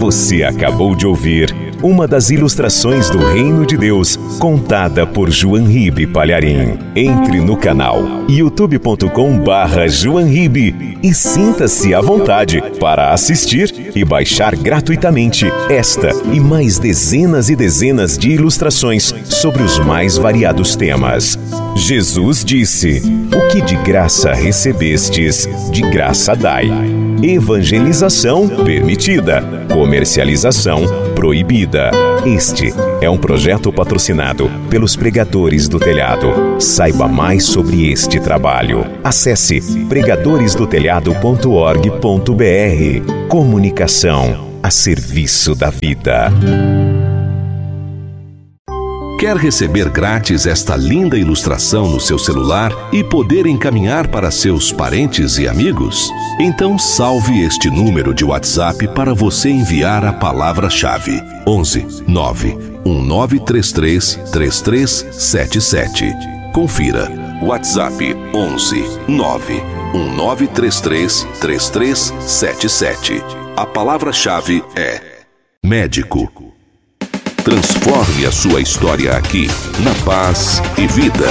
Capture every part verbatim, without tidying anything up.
Você acabou de ouvir uma das ilustrações do Reino de Deus, contada por João Ribe Palharim. Entre no canal youtube ponto com barra João Ribe e sinta-se à vontade para assistir e baixar gratuitamente esta e mais dezenas e dezenas de ilustrações sobre os mais variados temas. Jesus disse: "O que de graça recebestes, de graça dai." Evangelização permitida, comercialização proibida. Este é um projeto patrocinado pelos Pregadores do Telhado. Saiba mais sobre este trabalho. Acesse pregadores do telhado ponto org ponto br. Comunicação a serviço da vida. Quer receber grátis esta linda ilustração no seu celular e poder encaminhar para seus parentes e amigos? Então salve este número de WhatsApp para você enviar a palavra-chave: onze nove um nove três três três três sete sete. Confira. WhatsApp onze nove um nove três três três três sete sete. A palavra-chave é médico. Transforme a sua história aqui, na Paz e Vida.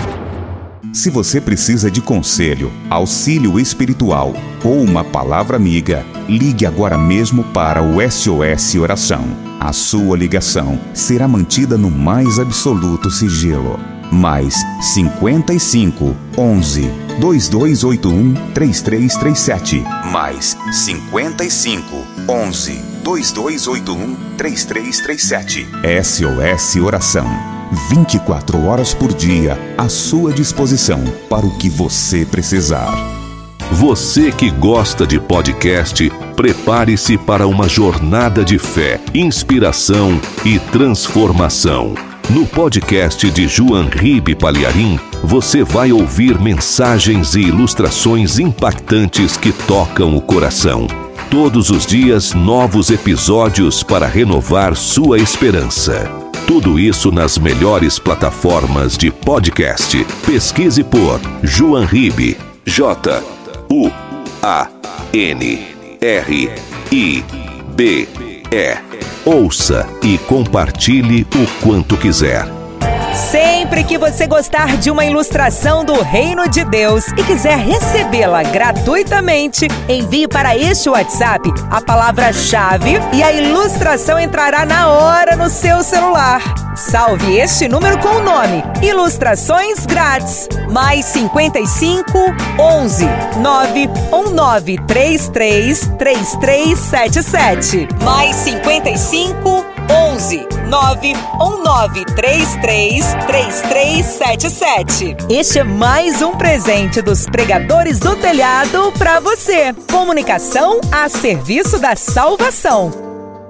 Se você precisa de conselho, auxílio espiritual ou uma palavra amiga, ligue agora mesmo para o S O S Oração. A sua ligação será mantida no mais absoluto sigilo. Mais cinquenta e cinco, onze, dois dois oito um, três três três sete. Mais cinquenta e cinco, onze, dois dois oito um, três três três sete. S O S Oração. vinte e quatro horas por dia à sua disposição para o que você precisar. Você que gosta de podcast, prepare-se para uma jornada de fé, inspiração e transformação. No podcast de João Ribe Palharim, você vai ouvir mensagens e ilustrações impactantes que tocam o coração. Todos os dias, novos episódios para renovar sua esperança. Tudo isso nas melhores plataformas de podcast. Pesquise por João Ribe. J U A N R I B E. Ouça e compartilhe o quanto quiser. Sempre que você gostar de uma ilustração do Reino de Deus e quiser recebê-la gratuitamente, envie para este WhatsApp a palavra-chave e a ilustração entrará na hora no seu celular. Salve este número com o nome Ilustrações Grátis. Mais cinquenta e cinco, onze, nove um nove três três três três sete sete. Mais cinquenta e cinco, onze, nove um nove três três três três sete sete. Este é mais um presente dos Pregadores do Telhado para você. Comunicação a serviço da salvação.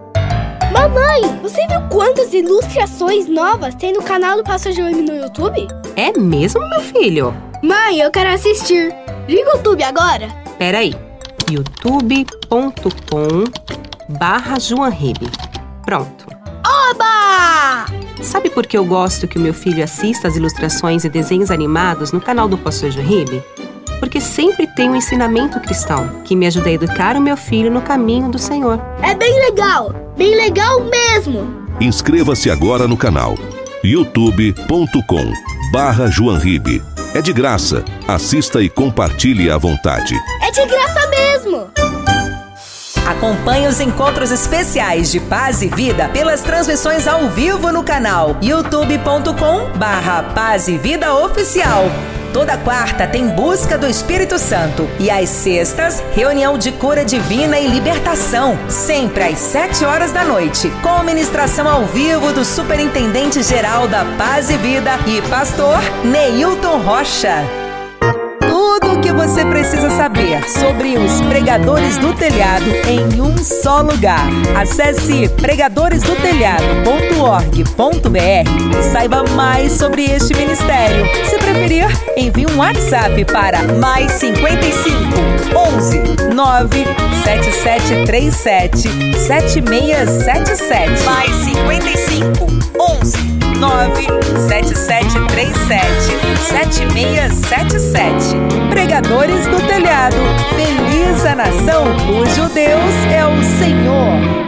Mamãe, você viu quantas ilustrações novas tem no canal do Pastor João no YouTube? É mesmo, meu filho? Mãe, eu quero assistir. Liga o YouTube agora. Peraí. youtube ponto com barra João Ribe. Pronto. Oba! Sabe por que eu gosto que o meu filho assista as ilustrações e desenhos animados no canal do Pastor João Ribe? Porque sempre tem um ensinamento cristão que me ajuda a educar o meu filho no caminho do Senhor. É bem legal, bem legal mesmo. Inscreva-se agora no canal youtube ponto com barra João Ribe. É de graça. Assista e compartilhe à vontade. É de graça mesmo. Acompanhe os encontros especiais de Paz e Vida pelas transmissões ao vivo no canal youtube ponto com barra Paz e Vida Oficial. Toda quarta tem Busca do Espírito Santo e às sextas, reunião de cura divina e libertação, sempre às sete horas da noite, com ministração ao vivo do Superintendente Geral da Paz e Vida e pastor Neilton Rocha. Tudo o que você precisa saber sobre os Pregadores do Telhado em um só lugar. Acesse pregadores do telhado ponto org ponto br e saiba mais sobre este ministério. Se preferir, envie um WhatsApp para mais cinquenta e cinco, onze, nove sete sete três sete sete seis sete sete. Mais cinquenta e cinco, onze, nove sete sete três sete sete seis sete sete. Pregadores do Telhado, feliz a nação cujo Deus é o Senhor.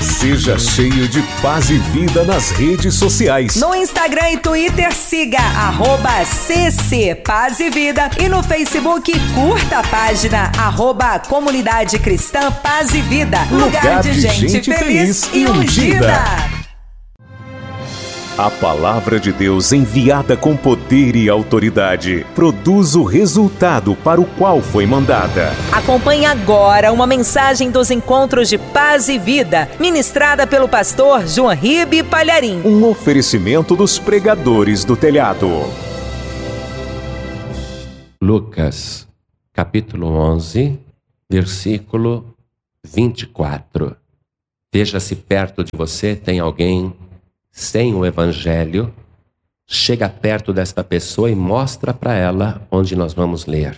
Seja cheio de paz e vida nas redes sociais. No Instagram e Twitter, siga arroba C C Paz e Vida. E no Facebook, curta a página arroba Comunidade Cristã Paz e Vida. Lugar, Lugar de, de gente, gente feliz, feliz e ungida. A palavra de Deus, enviada com poder e autoridade, produz o resultado para o qual foi mandada. Acompanhe agora uma mensagem dos encontros de Paz e Vida, ministrada pelo pastor João Ribe Palharim. Um oferecimento dos pregadores do telhado. Lucas, capítulo onze, versículo vinte e quatro. Veja se perto de você tem alguém sem o evangelho. Chega perto desta pessoa e mostra para ela onde nós vamos ler.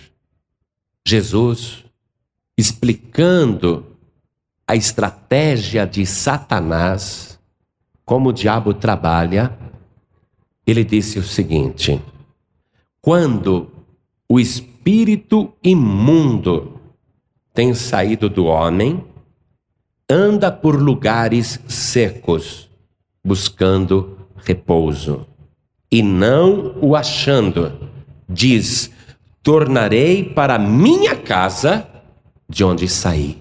Jesus, explicando a estratégia de Satanás, como o diabo trabalha, ele disse o seguinte: quando o espírito imundo tem saído do homem, anda por lugares secos, buscando repouso, e não o achando, diz: tornarei para minha casa de onde saí.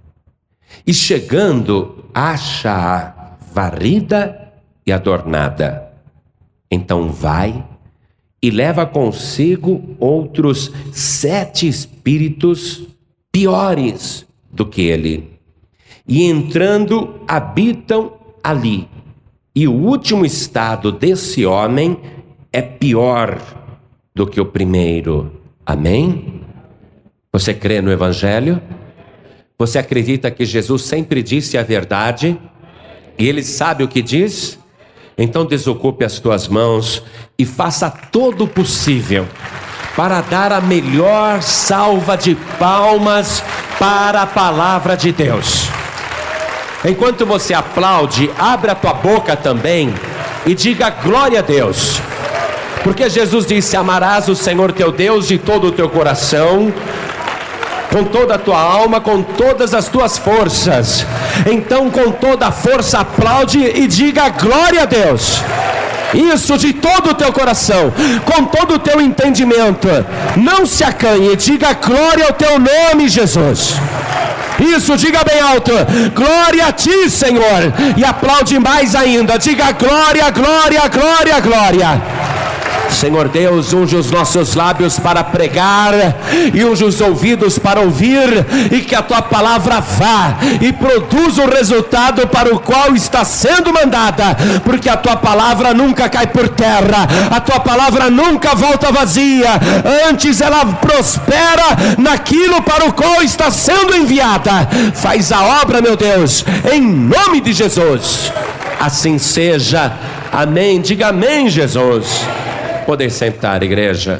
E chegando, acha-a varrida e adornada. Então vai e leva consigo outros sete espíritos piores do que ele, e entrando habitam ali. E o último estado desse homem é pior do que o primeiro. Amém? Você crê no Evangelho? Você acredita que Jesus sempre disse a verdade? E Ele sabe o que diz? Então desocupe as tuas mãos e faça todo o possível para dar a melhor salva de palmas para a palavra de Deus. Enquanto você aplaude, abre a tua boca também e diga glória a Deus. Porque Jesus disse: amarás o Senhor teu Deus de todo o teu coração, com toda a tua alma, com todas as tuas forças. Então, com toda a força, aplaude e diga glória a Deus. Isso, de todo o teu coração, com todo o teu entendimento. Não se acanhe, diga glória ao teu nome, Jesus. Isso, diga bem alto: glória a ti, Senhor. E aplaude mais ainda, diga glória, glória, glória, glória. Senhor Deus, unge os nossos lábios para pregar e unge os ouvidos para ouvir, e que a tua palavra vá e produza o resultado para o qual está sendo mandada, porque a tua palavra nunca cai por terra, a tua palavra nunca volta vazia, antes ela prospera naquilo para o qual está sendo enviada. Faz a obra, meu Deus, em nome de Jesus. Assim seja. Amém. Diga amém, Jesus. Podem sentar, igreja.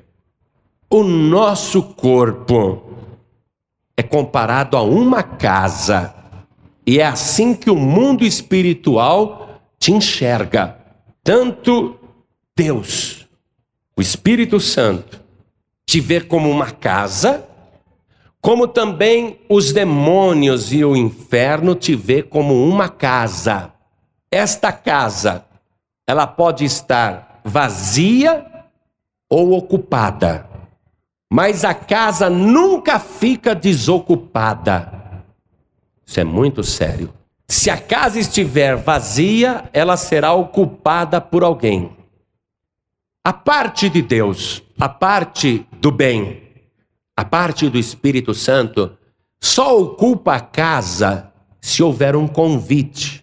O nosso corpo é comparado a uma casa, e é assim que o mundo espiritual te enxerga. Tanto Deus, o Espírito Santo, te vê como uma casa, como também os demônios e o inferno te vê como uma casa. Esta casa, ela pode estar vazia ou ocupada, mas a casa nunca fica desocupada. Isso é muito sério. Se a casa estiver vazia, ela será ocupada por alguém. A parte de Deus, a parte do bem, a parte do Espírito Santo, só ocupa a casa se houver um convite.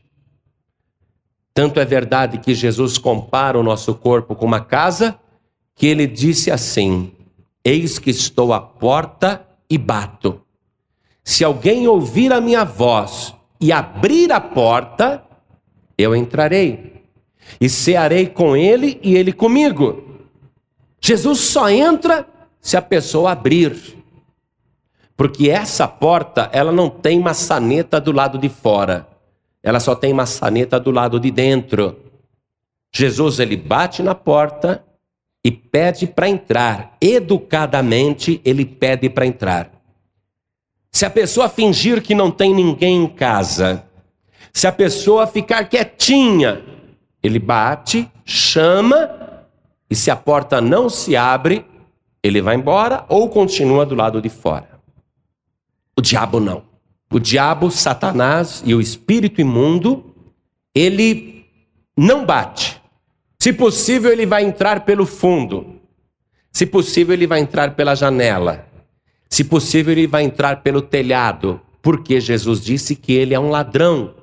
Tanto é verdade que Jesus compara o nosso corpo com uma casa, que ele disse assim: eis que estou à porta e bato. Se alguém ouvir a minha voz e abrir a porta, eu entrarei e cearei com ele e ele comigo. Jesus só entra se a pessoa abrir, porque essa porta, ela não tem maçaneta do lado de fora, ela só tem maçaneta do lado de dentro. Jesus, ele bate na porta e pede para entrar. Educadamente, ele pede para entrar. Se a pessoa fingir que não tem ninguém em casa, Se a pessoa ficar quietinha, ele bate, chama, e se a porta não se abre, ele vai embora ou continua do lado de fora. O diabo não. O diabo, Satanás e o espírito imundo, ele não bate. Se possível, ele vai entrar pelo fundo. Se possível, ele vai entrar pela janela. Se possível, ele vai entrar pelo telhado, porque Jesus disse que ele é um ladrão.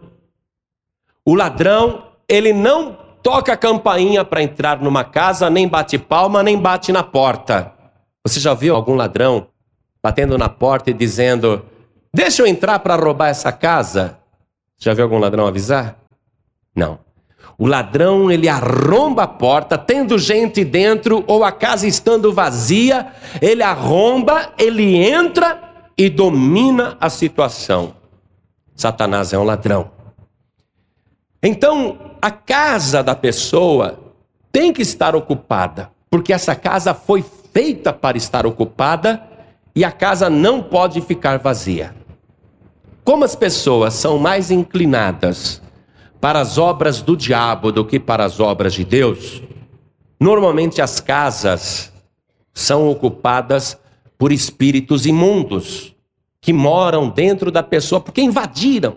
O ladrão, ele não toca a campainha para entrar numa casa, nem bate palma, nem bate na porta. Você já viu algum ladrão batendo na porta e dizendo: deixa eu entrar para roubar essa casa? Já viu algum ladrão avisar? Não. O ladrão, ele arromba a porta, tendo gente dentro ou a casa estando vazia, ele arromba, ele entra e domina a situação. Satanás é um ladrão. Então, a casa da pessoa tem que estar ocupada, porque essa casa foi feita para estar ocupada e a casa não pode ficar vazia. Como as pessoas são mais inclinadas para as obras do diabo do que para as obras de Deus, normalmente as casas são ocupadas por espíritos imundos que moram dentro da pessoa porque invadiram.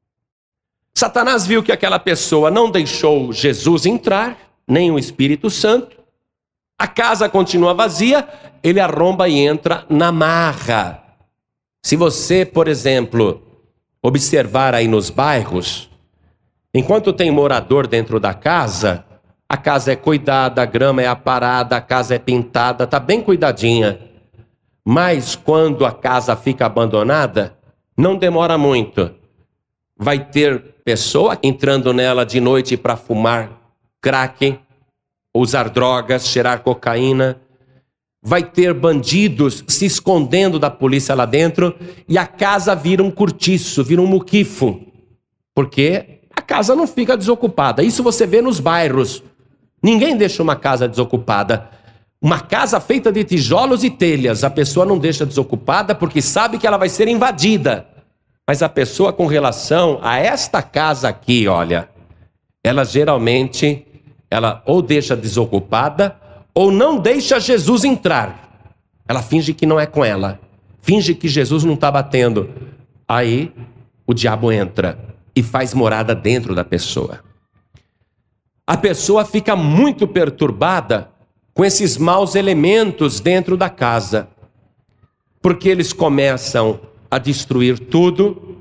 Satanás viu que aquela pessoa não deixou Jesus entrar, nem o Espírito Santo. A casa continua vazia, ele arromba e entra na marra. Se você, por exemplo, observar aí nos bairros, enquanto tem morador dentro da casa, a casa é cuidada, a grama é aparada, a casa é pintada, está bem cuidadinha. Mas quando a casa fica abandonada, não demora muito. Vai ter pessoa entrando nela de noite para fumar crack, usar drogas, cheirar cocaína. Vai ter bandidos se escondendo da polícia lá dentro e a casa vira um cortiço, vira um muquifo. Porque a casa não fica desocupada. Isso você vê nos bairros. Ninguém deixa uma casa desocupada. Uma casa feita de tijolos e telhas, a pessoa não deixa desocupada porque sabe que ela vai ser invadida. Mas a pessoa com relação a esta casa aqui, olha, ela geralmente, ela ou deixa desocupada ou não deixa Jesus entrar. Ela finge que não é com ela. Finge que Jesus não está batendo. Aí o diabo entra e faz morada dentro da pessoa. A pessoa fica muito perturbada com esses maus elementos dentro da casa, porque eles começam a destruir tudo,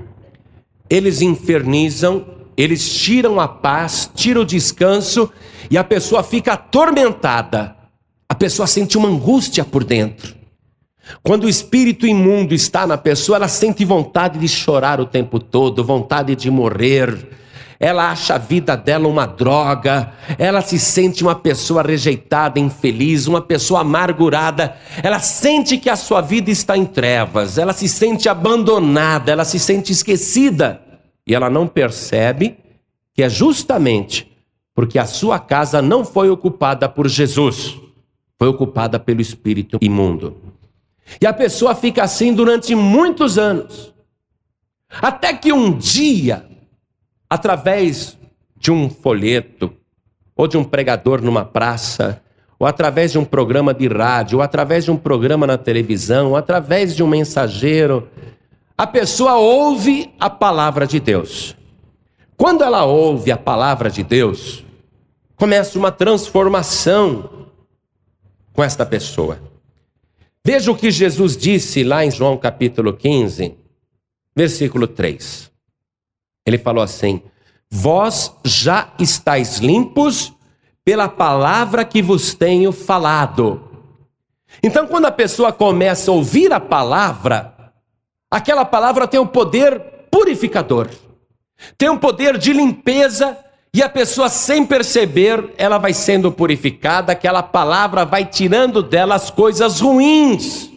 eles infernizam, eles tiram a paz, tiram o descanso e a pessoa fica atormentada. A pessoa sente uma angústia por dentro. Quando o espírito imundo está na pessoa, ela sente vontade de chorar o tempo todo, vontade de morrer. Ela acha a vida dela uma droga, ela se sente uma pessoa rejeitada, infeliz, uma pessoa amargurada. Ela sente que a sua vida está em trevas, ela se sente abandonada, ela se sente esquecida. E ela não percebe que é justamente porque a sua casa não foi ocupada por Jesus, foi ocupada pelo espírito imundo. E a pessoa fica assim durante muitos anos, até que um dia, através de um folheto, ou de um pregador numa praça, ou através de um programa de rádio, ou através de um programa na televisão, ou através de um mensageiro, a pessoa ouve a palavra de Deus. Quando ela ouve a palavra de Deus, começa uma transformação com esta pessoa. Veja o que Jesus disse lá em João capítulo quinze, versículo três. Ele falou assim: vós já estáis limpos pela palavra que vos tenho falado. Então, quando a pessoa começa a ouvir a palavra, aquela palavra tem um poder purificador, tem um poder de limpeza, e a pessoa, sem perceber, ela vai sendo purificada, aquela palavra vai tirando dela as coisas ruins.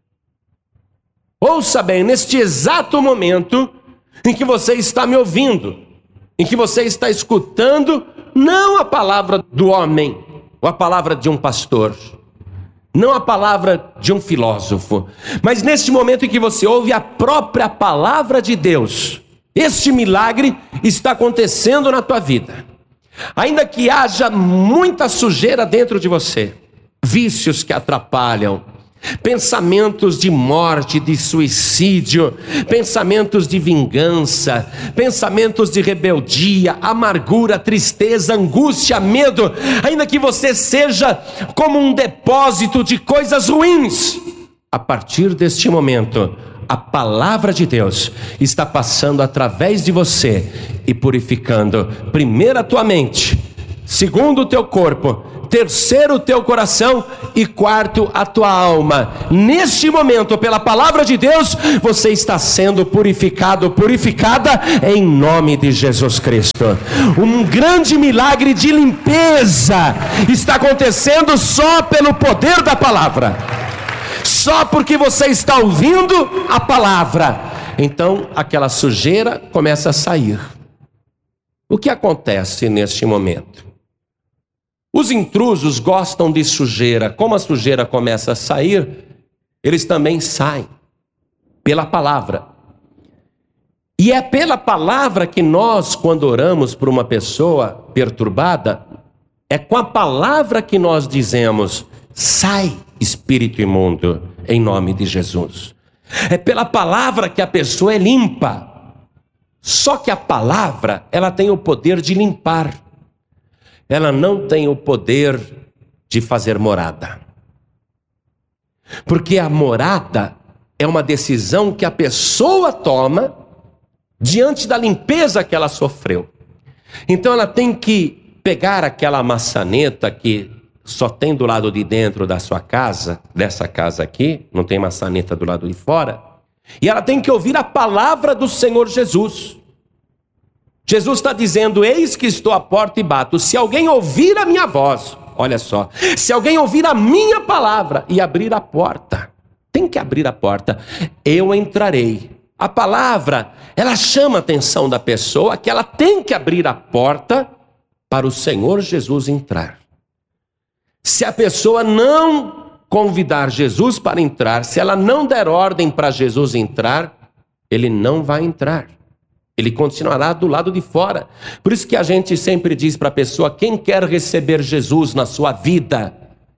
Ouça bem, neste exato momento em que você está me ouvindo, em que você está escutando, não a palavra do homem, ou a palavra de um pastor, não a palavra de um filósofo, mas neste momento em que você ouve a própria palavra de Deus, Este milagre está acontecendo na tua vida. Ainda que haja muita sujeira dentro de você, vícios que atrapalham, pensamentos de morte, de suicídio, pensamentos de vingança, pensamentos de rebeldia, amargura, tristeza, angústia, medo, ainda que você seja como um depósito de coisas ruins, a partir deste momento, a palavra de Deus está passando através de você e purificando, primeiro a tua mente, segundo o teu corpo, terceiro o teu coração e quarto a tua alma. Neste momento, pela palavra de Deus, você está sendo purificado, purificada em nome de Jesus Cristo. Um grande milagre de limpeza está acontecendo só pelo poder da palavra. Só porque você está ouvindo a palavra, então aquela sujeira começa a sair. O que acontece neste momento? Os intrusos gostam de sujeira. Como a sujeira começa a sair, eles também saem pela palavra. E é pela palavra que nós, quando oramos por uma pessoa perturbada, é com a palavra que nós dizemos: sai, espírito imundo, em nome de Jesus. É pela palavra que a pessoa é limpa. Só que a palavra, ela tem o poder de limpar. Ela não tem o poder de fazer morada. Porque a morada é uma decisão que a pessoa toma diante da limpeza que ela sofreu. Então ela tem que pegar aquela maçaneta que só tem do lado de dentro da sua casa, dessa casa aqui, não tem maçaneta do lado de fora, e ela tem que ouvir a palavra do Senhor Jesus. Jesus está dizendo: eis que estou à porta e bato, se alguém ouvir a minha voz, olha só, se alguém ouvir a minha palavra e abrir a porta, tem que abrir a porta, eu entrarei. A palavra, ela chama a atenção da pessoa que ela tem que abrir a porta para o Senhor Jesus entrar. Se a pessoa não convidar Jesus para entrar, se ela não der ordem para Jesus entrar, ele não vai entrar. Ele continuará do lado de fora. Por isso que a gente sempre diz para a pessoa: quem quer receber Jesus na sua vida?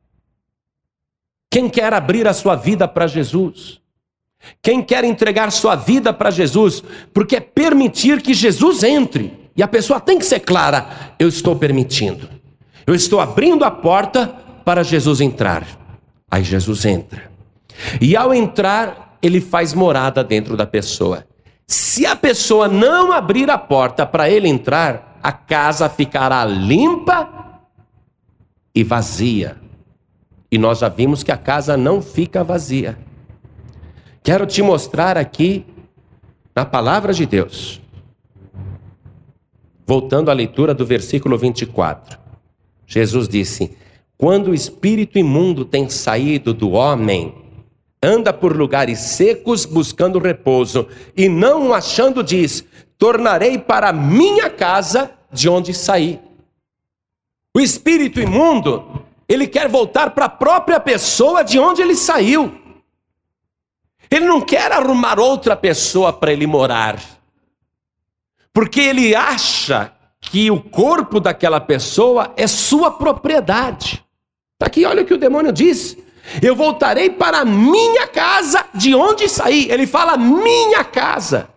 Quem quer abrir a sua vida para Jesus? Quem quer entregar sua vida para Jesus? Porque é permitir que Jesus entre. E a pessoa tem que ser clara: eu estou permitindo. Eu estou abrindo a porta para Jesus entrar. Aí Jesus entra. E ao entrar, ele faz morada dentro da pessoa. Se a pessoa não abrir a porta para ele entrar, a casa ficará limpa e vazia. E nós já vimos que a casa não fica vazia. Quero te mostrar aqui, na palavra de Deus, voltando à leitura do versículo vinte e quatro. Jesus disse: quando o espírito imundo tem saído do homem, anda por lugares secos buscando repouso, e não o achando, diz: tornarei para minha casa de onde saí. O espírito imundo, ele quer voltar para a própria pessoa de onde ele saiu. Ele não quer arrumar outra pessoa para ele morar, porque ele acha que o corpo daquela pessoa é sua propriedade. Está aqui, olha o que o demônio diz: eu voltarei para a minha casa de onde saí. Ele fala minha casa.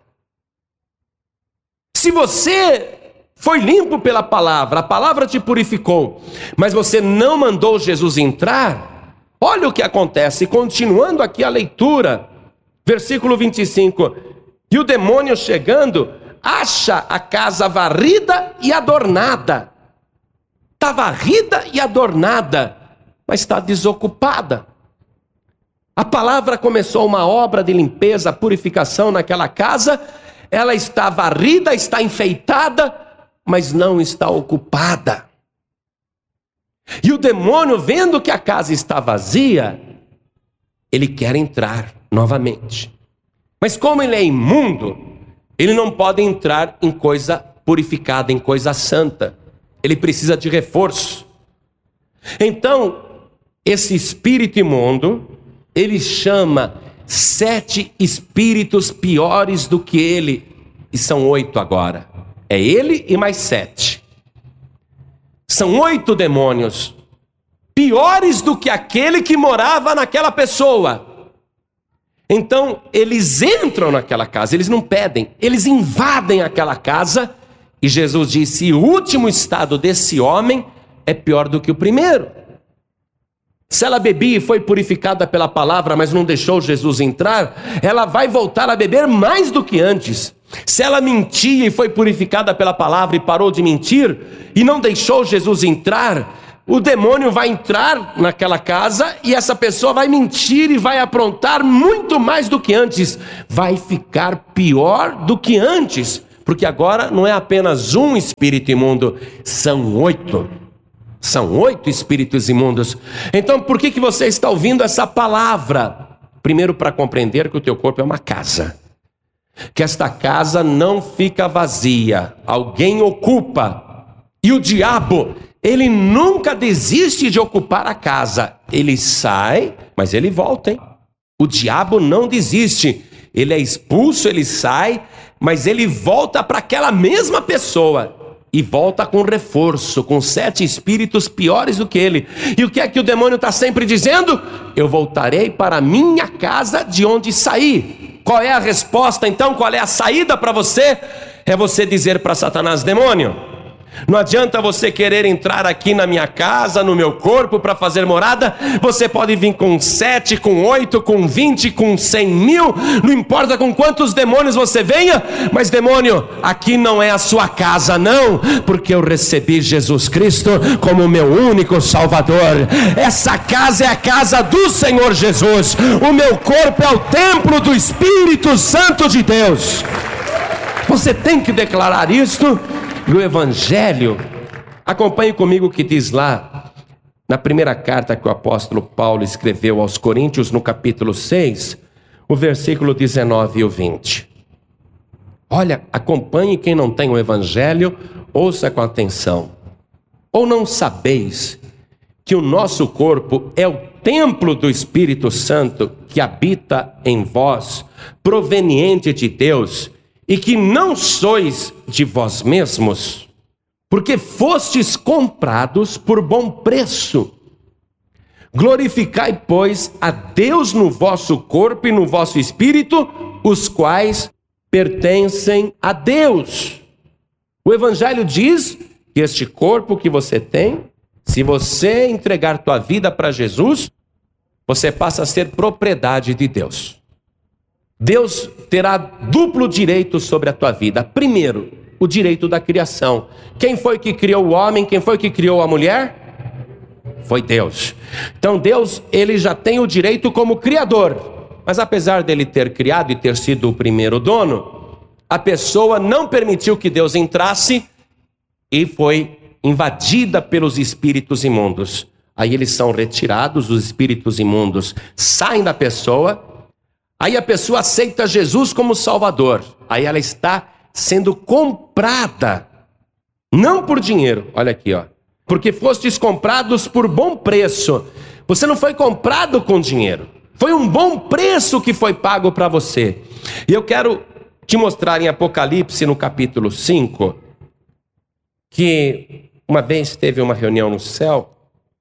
Se você foi limpo pela palavra, a palavra te purificou, mas você não mandou Jesus entrar, olha o que acontece. Continuando aqui a leitura, versículo vinte e cinco: e o demônio chegando, acha a casa varrida e adornada. Está varrida e adornada, mas está desocupada. A palavra começou uma obra de limpeza, purificação naquela casa. Ela está varrida, está enfeitada, mas não está ocupada. E o demônio, vendo que a casa está vazia, ele quer entrar novamente. Mas como ele é imundo, ele não pode entrar em coisa purificada, em coisa santa. Ele precisa de reforço. Então, esse espírito imundo, ele chama sete espíritos piores do que ele e são oito agora. É ele e mais sete. São oito demônios, piores do que aquele que morava naquela pessoa. Então, eles entram naquela casa, eles não pedem, eles invadem aquela casa, e Jesus disse: o último estado desse homem é pior do que o primeiro. Se ela bebia e foi purificada pela palavra, mas não deixou Jesus entrar, ela vai voltar a beber mais do que antes. Se ela mentia e foi purificada pela palavra e parou de mentir, e não deixou Jesus entrar, o demônio vai entrar naquela casa e essa pessoa vai mentir e vai aprontar muito mais do que antes. Vai ficar pior do que antes, porque agora não é apenas um espírito imundo, são oito. São oito espíritos imundos. Então por que, que você está ouvindo essa palavra? Primeiro, para compreender que o teu corpo é uma casa, que esta casa não fica vazia, alguém ocupa. E o diabo, ele nunca desiste de ocupar a casa. Ele sai, mas ele volta, hein? O diabo não desiste. Ele é expulso, ele sai, mas ele volta para aquela mesma pessoa. E volta com reforço, com sete espíritos piores do que ele. E o que é que o demônio está sempre dizendo? Eu voltarei para a minha casa de onde saí. Qual é a resposta então? Qual é a saída para você? É você dizer para Satanás: demônio, não adianta você querer entrar aqui na minha casa, no meu corpo, para fazer morada. Você pode vir com sete, com oito, com vinte, com cem mil, não importa com quantos demônios você venha, mas demônio, aqui não é a sua casa não, porque eu recebi Jesus Cristo como meu único Salvador. Essa casa é a casa do Senhor Jesus. O meu corpo é o templo do Espírito Santo de Deus. Você tem que declarar isto. E o Evangelho, acompanhe comigo o que diz lá, na primeira carta que o apóstolo Paulo escreveu aos Coríntios, no capítulo seis, o versículo dezenove e o vinte. Olha, acompanhe quem não tem o Evangelho, ouça com atenção. Ou não sabeis que o nosso corpo é o templo do Espírito Santo que habita em vós, proveniente de Deus, e que não sois de vós mesmos, porque fostes comprados por bom preço. Glorificai, pois, a Deus no vosso corpo e no vosso espírito, os quais pertencem a Deus. O Evangelho diz que este corpo que você tem, se você entregar tua vida para Jesus, você passa a ser propriedade de Deus. Deus terá duplo direito sobre a tua vida. Primeiro, o direito da criação. Quem foi que criou o homem? Quem foi que criou a mulher? Foi Deus. Então Deus, ele já tem o direito como criador. Mas apesar dele ter criado e ter sido o primeiro dono, a pessoa não permitiu que Deus entrasse e foi invadida pelos espíritos imundos. Aí eles são retirados, os espíritos imundos saem da pessoa. Aí a pessoa aceita Jesus como Salvador. Aí ela está sendo comprada, não por dinheiro, olha aqui, ó, porque fostes comprados por bom preço. Você não foi comprado com dinheiro, foi um bom preço que foi pago para você. E eu quero te mostrar em Apocalipse, no capítulo cinco, que uma vez teve uma reunião no céu,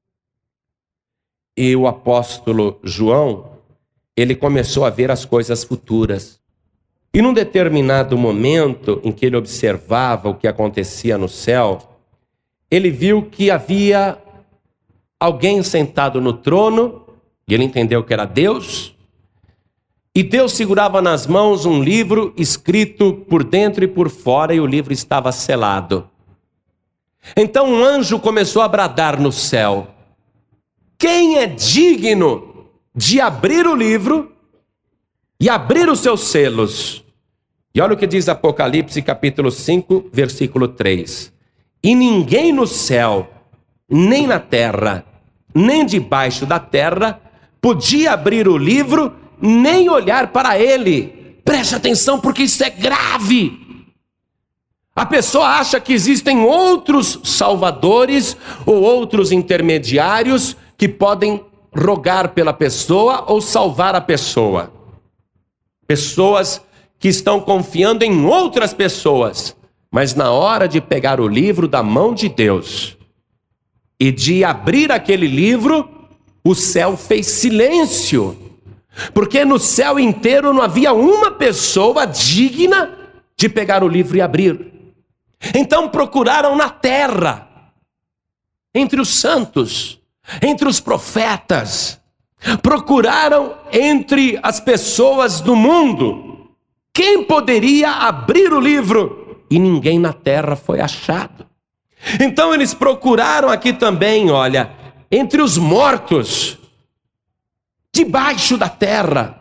e o apóstolo João, ele começou a ver as coisas futuras. E num determinado momento em que ele observava o que acontecia no céu, ele viu que havia alguém sentado no trono, e ele entendeu que era Deus, e Deus segurava nas mãos um livro escrito por dentro e por fora, e o livro estava selado. Então um anjo começou a bradar no céu: quem é digno de abrir o livro e abrir os seus selos? E olha o que diz Apocalipse capítulo cinco, versículo três. E ninguém no céu, nem na terra, nem debaixo da terra, podia abrir o livro, nem olhar para ele. Preste atenção, porque isso é grave. A pessoa acha que existem outros salvadores ou outros intermediários que podem rogar pela pessoa ou salvar a pessoa. Pessoas que estão confiando em outras pessoas, mas na hora de pegar o livro da mão de Deus e de abrir aquele livro, o céu fez silêncio, porque no céu inteiro não havia uma pessoa digna de pegar o livro e abrir. Então procuraram na terra, entre os santos, entre os profetas, procuraram entre as pessoas do mundo, quem poderia abrir o livro, e ninguém na terra foi achado. Então eles procuraram aqui também, olha, entre os mortos, debaixo da terra,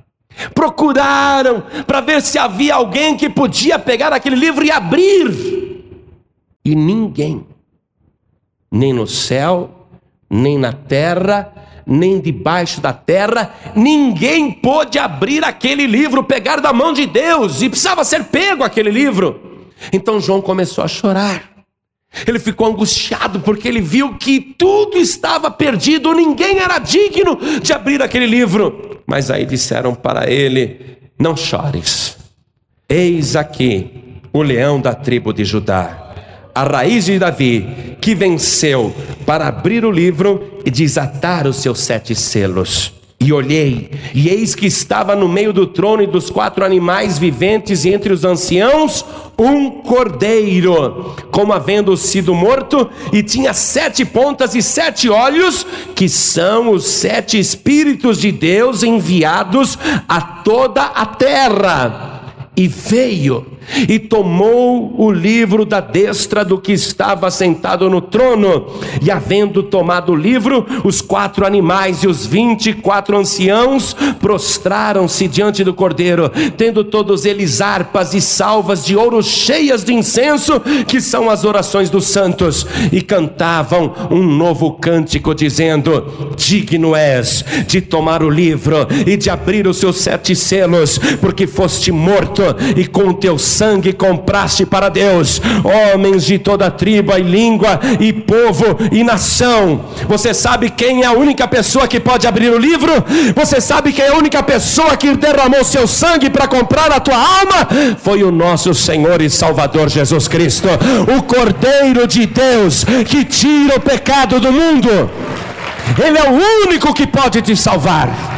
procuraram para ver se havia alguém que podia pegar aquele livro e abrir, e ninguém, nem no céu, nem na terra, nem debaixo da terra, ninguém pôde abrir aquele livro, pegar da mão de Deus, e precisava ser pego aquele livro. Então João começou a chorar. Ele ficou angustiado porque ele viu que tudo estava perdido, ninguém era digno de abrir aquele livro. Mas aí disseram para ele: não chores, eis aqui o leão da tribo de Judá, a raiz de Davi, que venceu para abrir o livro e desatar os seus sete selos. E olhei, e eis que estava no meio do trono e dos quatro animais viventes, e entre os anciãos, um cordeiro, como havendo sido morto, e tinha sete pontas e sete olhos, que são os sete Espíritos de Deus enviados a toda a terra. E veio e tomou o livro da destra do que estava sentado no trono, e havendo tomado o livro, os quatro animais e os vinte e quatro anciãos prostraram-se diante do cordeiro, tendo todos eles harpas e salvas de ouro cheias de incenso, que são as orações dos santos, e cantavam um novo cântico, dizendo: digno és de tomar o livro e de abrir os seus sete selos, porque foste morto e com o teu sangue compraste para Deus homens de toda tribo e língua e povo e nação. Você sabe quem é a única pessoa que pode abrir o livro? Você sabe quem é a única pessoa que derramou seu sangue para comprar a tua alma? Foi o nosso Senhor e Salvador Jesus Cristo, o Cordeiro de Deus que tira o pecado do mundo. Ele é o único que pode te salvar.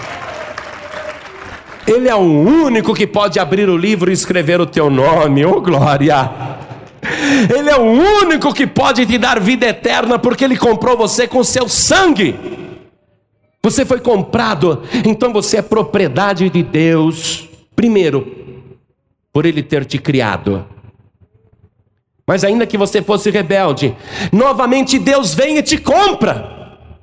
Ele é o único que pode abrir o livro e escrever o teu nome, oh glória! Ele é o único que pode te dar vida eterna, porque Ele comprou você com seu sangue. Você foi comprado, então você é propriedade de Deus. Primeiro, por Ele ter te criado. Mas ainda que você fosse rebelde, novamente Deus vem e te compra.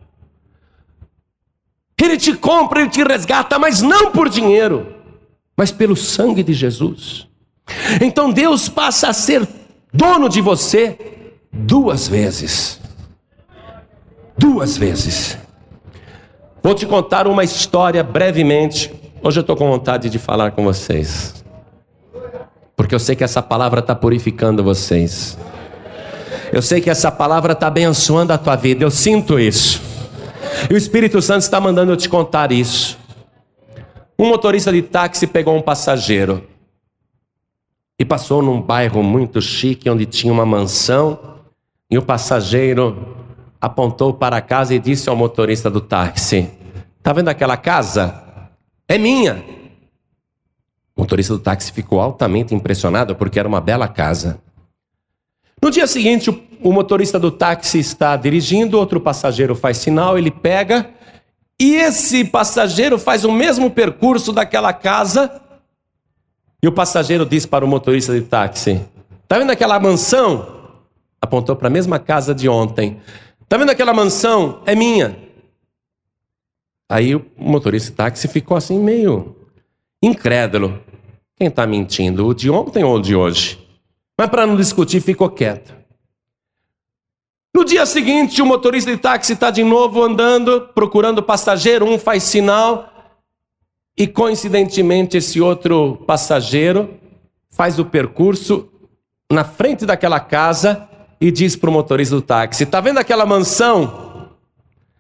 Ele te compra, Ele te resgata, mas não por dinheiro, mas pelo sangue de Jesus. Então Deus passa a ser dono de você duas vezes. Duas vezes. Vou te contar uma história brevemente. Hoje eu estou com vontade de falar com vocês, porque eu sei que essa palavra está purificando vocês. Eu sei que essa palavra está abençoando a tua vida, eu sinto isso. E o Espírito Santo está mandando eu te contar isso. Um motorista de táxi pegou um passageiro e passou num bairro muito chique, onde tinha uma mansão, e o passageiro apontou para a casa e disse ao motorista do táxi: está vendo aquela casa? É minha. O motorista do táxi ficou altamente impressionado, porque era uma bela casa. No dia seguinte, o, o motorista do táxi está dirigindo, outro passageiro faz sinal, ele pega, e esse passageiro faz o mesmo percurso daquela casa, e o passageiro diz para o motorista de táxi: está vendo aquela mansão? Apontou para a mesma casa de ontem. Está vendo aquela mansão? É minha. Aí o motorista de táxi ficou assim meio incrédulo. Quem está mentindo? O de ontem ou o de hoje? Mas para não discutir, ficou quieto. No dia seguinte, o motorista de táxi está de novo andando, procurando passageiro. Um faz sinal e, coincidentemente, esse outro passageiro faz o percurso na frente daquela casa e diz para o motorista do táxi: está vendo aquela mansão?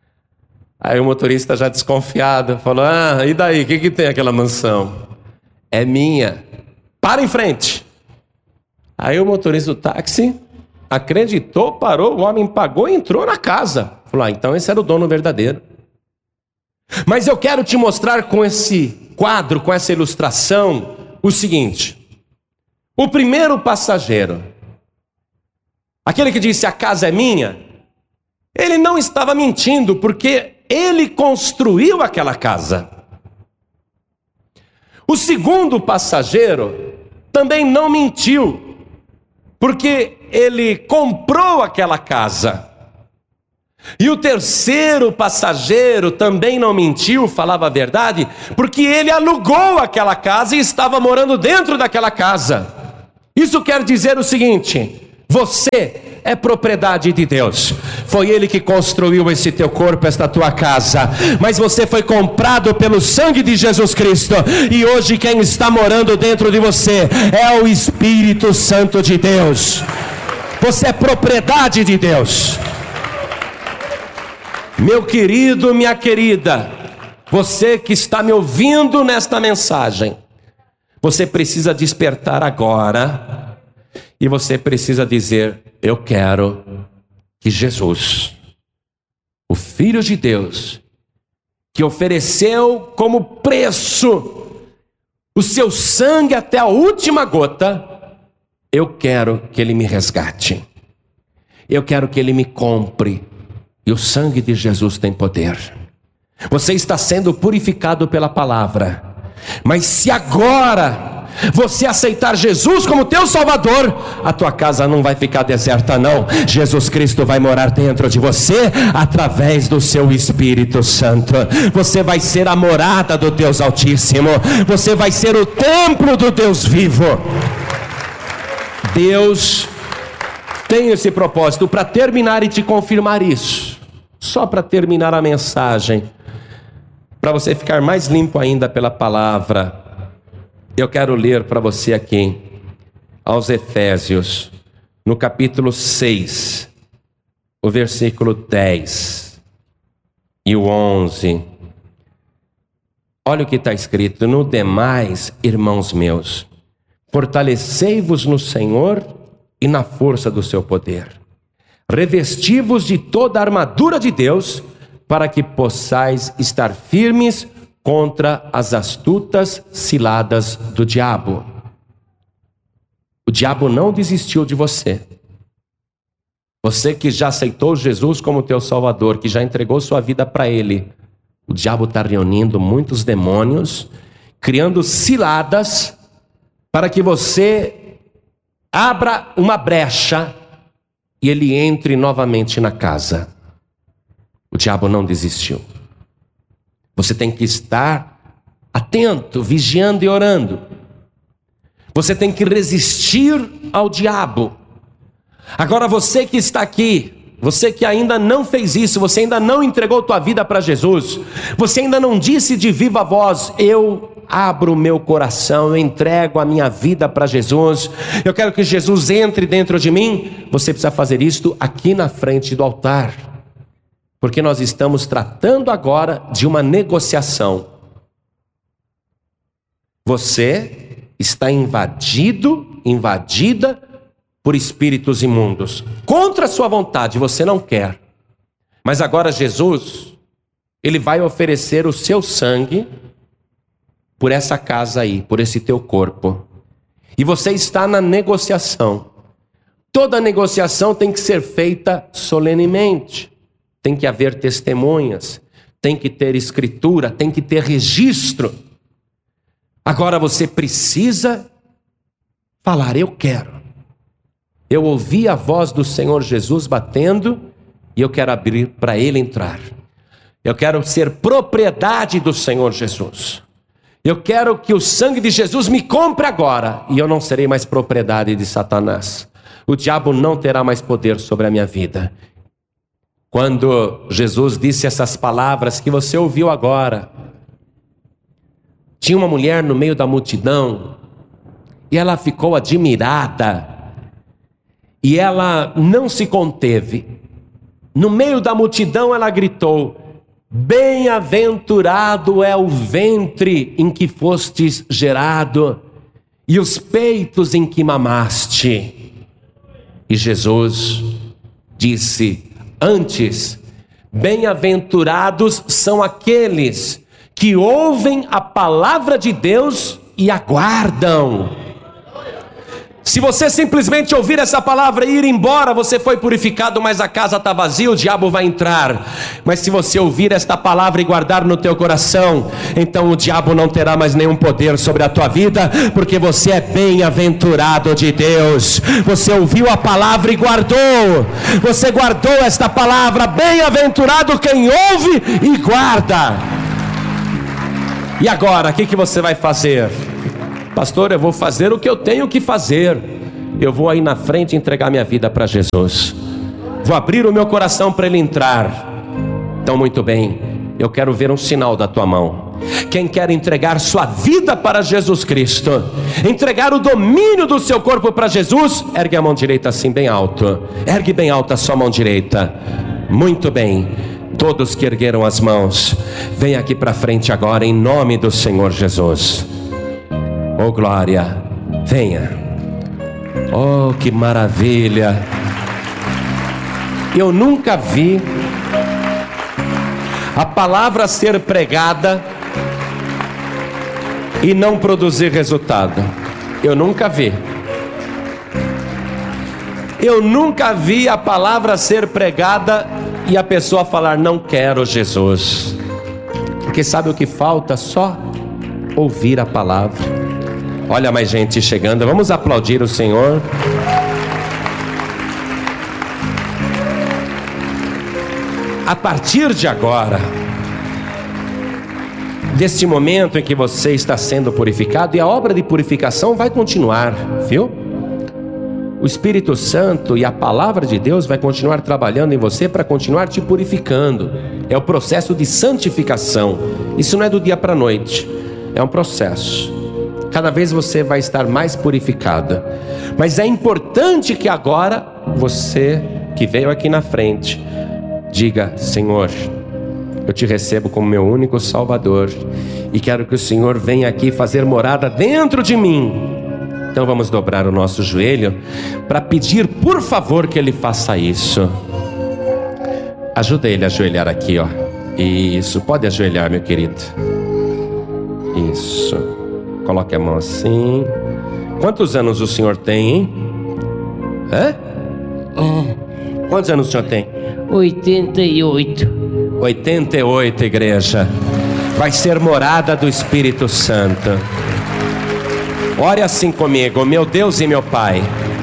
Aí o motorista, já desconfiado, falou: ah, e daí? O que, que tem aquela mansão? é minha. Para em frente. Aí o motorista do táxi acreditou, parou, o homem pagou e entrou na casa. Falou, ah, então esse era o dono verdadeiro. Mas eu quero te mostrar com esse quadro, com essa ilustração, o seguinte. O primeiro passageiro, aquele que disse a casa é minha, ele não estava mentindo, porque ele construiu aquela casa. O segundo passageiro também não mentiu, porque ele comprou aquela casa. E o terceiro passageiro também não mentiu, falava a verdade, porque ele alugou aquela casa e estava morando dentro daquela casa. Isso quer dizer o seguinte: você é propriedade de Deus. Foi Ele que construiu esse teu corpo, esta tua casa. Mas você foi comprado pelo sangue de Jesus Cristo. E hoje quem está morando dentro de você é o Espírito Santo de Deus. Você é propriedade de Deus. Meu querido, minha querida, você que está me ouvindo nesta mensagem, você precisa despertar agora. E você precisa dizer, eu quero que Jesus, o Filho de Deus, que ofereceu como preço o seu sangue até a última gota, eu quero que Ele me resgate. Eu quero que Ele me compre. E o sangue de Jesus tem poder. Você está sendo purificado pela palavra. Mas se agora você aceitar Jesus como teu Salvador, a tua casa não vai ficar deserta não. Jesus Cristo vai morar dentro de você através do seu Espírito Santo. Você vai ser a morada do Deus Altíssimo. Você vai ser o templo do Deus vivo. Deus tem esse propósito. Para terminar e te confirmar isso, só para terminar a mensagem, para você ficar mais limpo ainda pela palavra, eu quero ler para você aqui, aos Efésios, no capítulo seis, o versículo dez e o onze. Olha o que está escrito: no demais, irmãos meus, fortalecei-vos no Senhor e na força do seu poder. Revesti-vos de toda a armadura de Deus, para que possais estar firmes contra as astutas ciladas do diabo. O diabo não desistiu de você. Você que já aceitou Jesus como teu Salvador, que já entregou sua vida para Ele, o diabo está reunindo muitos demônios, criando ciladas, para que você abra uma brecha e ele entre novamente na casa. O diabo não desistiu. Você tem que estar atento, vigiando e orando. Você tem que resistir ao diabo. Agora você que está aqui, você que ainda não fez isso, você ainda não entregou tua vida para Jesus, você ainda não disse de viva voz, eu abro o meu coração, eu entrego a minha vida para Jesus, eu quero que Jesus entre dentro de mim. Você precisa fazer isto aqui na frente do altar, porque nós estamos tratando agora de uma negociação. Você está invadido, invadida por espíritos imundos, contra a sua vontade, você não quer. Mas agora Jesus, Ele vai oferecer o seu sangue por essa casa aí, por esse teu corpo. E você está na negociação. Toda negociação tem que ser feita solenemente. Tem que haver testemunhas, tem que ter escritura, tem que ter registro. Agora você precisa falar, eu quero. Eu ouvi a voz do Senhor Jesus batendo e eu quero abrir para Ele entrar. Eu quero ser propriedade do Senhor Jesus. Eu quero que o sangue de Jesus me compre agora e eu não serei mais propriedade de Satanás. O diabo não terá mais poder sobre a minha vida. Quando Jesus disse essas palavras que você ouviu agora, tinha uma mulher no meio da multidão e ela ficou admirada e ela não se conteve. No meio da multidão ela gritou: Bem-aventurado é o ventre em que fostes gerado e os peitos em que mamaste. E Jesus disse: antes, bem-aventurados são aqueles que ouvem a palavra de Deus e aguardam. Se você simplesmente ouvir essa palavra e ir embora, você foi purificado, mas a casa está vazia, o diabo vai entrar. Mas se você ouvir esta palavra e guardar no teu coração, então o diabo não terá mais nenhum poder sobre a tua vida, porque você é bem-aventurado de Deus. Você ouviu a palavra e guardou. Você guardou esta palavra. Bem-aventurado quem ouve e guarda. E agora, o que, que você vai fazer? Pastor, eu vou fazer o que eu tenho que fazer. Eu vou aí na frente entregar minha vida para Jesus. Vou abrir o meu coração para Ele entrar. Então, muito bem, eu quero ver um sinal da tua mão. Quem quer entregar sua vida para Jesus Cristo, entregar o domínio do seu corpo para Jesus, ergue a mão direita assim bem alto. Ergue bem alta a sua mão direita. Muito bem. Todos que ergueram as mãos, vem aqui para frente agora em nome do Senhor Jesus. Oh glória, venha. Oh que maravilha. Eu nunca vi a palavra ser pregada e não produzir resultado. Eu nunca vi. Eu nunca vi a palavra ser pregada e a pessoa falar: não quero Jesus. Porque sabe o que falta? Só ouvir a palavra. Olha mais gente chegando, vamos aplaudir o Senhor. A partir de agora, deste momento em que você está sendo purificado, e a obra de purificação vai continuar, viu? O Espírito Santo e a palavra de Deus vai continuar trabalhando em você para continuar te purificando. É o processo de santificação. Isso não é do dia para a noite, é um processo. Cada vez você vai estar mais purificada. Mas é importante que agora você que veio aqui na frente diga: Senhor, eu te recebo como meu único Salvador e quero que o Senhor venha aqui fazer morada dentro de mim. Então vamos dobrar o nosso joelho para pedir, por favor, que Ele faça isso. Ajuda ele a ajoelhar aqui, ó. Isso, pode ajoelhar, meu querido. Isso. Coloque a mão assim. Quantos anos o senhor tem, hein? Hã? É. Quantos anos o senhor tem? oitenta e oito. oitenta e oito, igreja. Vai ser morada do Espírito Santo. Ore assim comigo: meu Deus e meu Pai,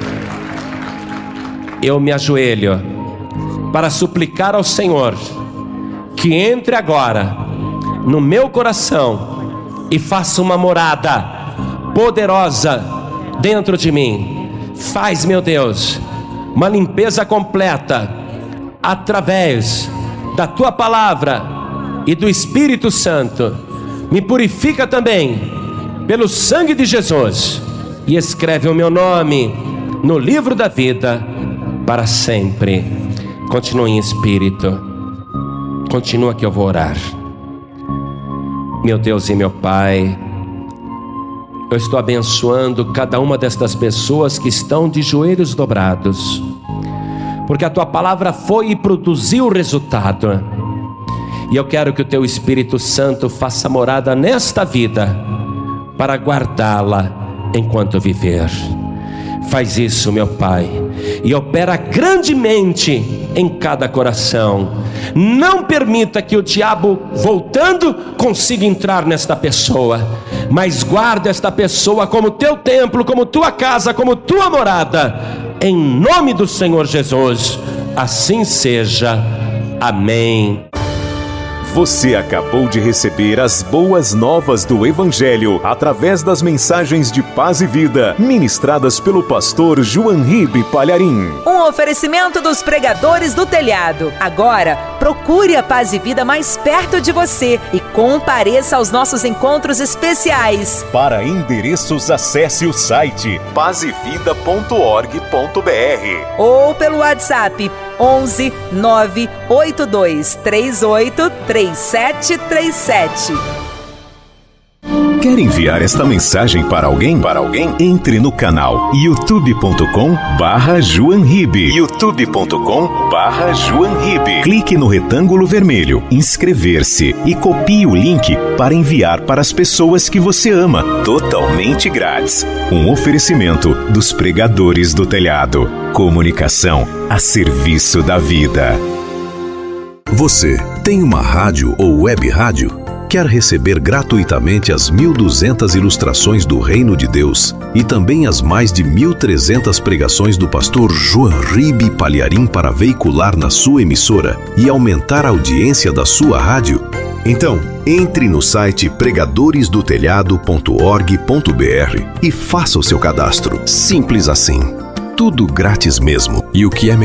eu me ajoelho para suplicar ao Senhor que entre agora no meu coração e faça uma morada poderosa dentro de mim. Faz, meu Deus, uma limpeza completa através da Tua palavra e do Espírito Santo. Me purifica também pelo sangue de Jesus e escreve o meu nome no livro da vida para sempre. Continue em espírito. Continua que eu vou orar. Meu Deus e meu Pai, eu estou abençoando cada uma destas pessoas que estão de joelhos dobrados, porque a Tua palavra foi e produziu resultado. E eu quero que o Teu Espírito Santo faça morada nesta vida para guardá-la enquanto viver. Faz isso, meu Pai, e opera grandemente em cada coração. Não permita que o diabo, voltando, consiga entrar nesta pessoa, mas guarda esta pessoa como teu templo, como tua casa, como tua morada, em nome do Senhor Jesus. Assim seja. Amém. Você acabou de receber as boas novas do Evangelho através das mensagens de paz e vida ministradas pelo pastor João Ribe Palharim. Um oferecimento dos pregadores do telhado. Agora, procure a Paz e Vida mais perto de você e compareça aos nossos encontros especiais. Para endereços, acesse o site paz e vida ponto org ponto br ou pelo WhatsApp onze nove oito dois três oito três sete três sete. Quer enviar esta mensagem para alguém? Para alguém? Entre no canal youtube ponto com barra Joan Ribe. youtube ponto com barra Joan Ribe. Clique no retângulo vermelho, inscrever-se e copie o link para enviar para as pessoas que você ama, totalmente grátis. Um oferecimento dos Pregadores do Telhado. Comunicação a serviço da vida. Você tem uma rádio ou web rádio? Quer receber gratuitamente as mil e duzentas ilustrações do Reino de Deus e também as mais de mil e trezentas pregações do pastor Joan Ribe Palharim para veicular na sua emissora e aumentar a audiência da sua rádio? Então, entre no site pregadores do telhado ponto org ponto br e faça o seu cadastro. Simples assim. Tudo grátis mesmo. E o que é